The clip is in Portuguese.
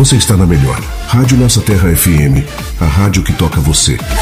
Você está na melhor. Rádio Nossa Terra FM, a rádio que toca você.